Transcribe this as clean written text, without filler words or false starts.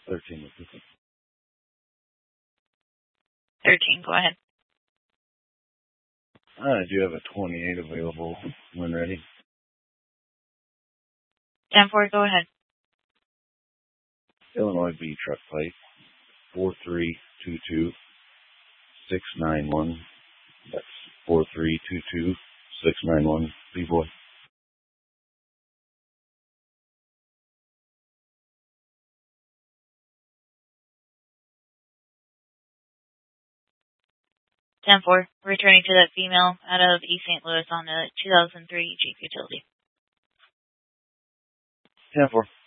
13. 13, go ahead. I do have a 28 available when ready. 10-4, go ahead. Illinois B truck plate 4322691. That's 4322691. B-boy. 10-4, returning to that female out of East St. Louis on a 2003 Jeep Utility. 10-4.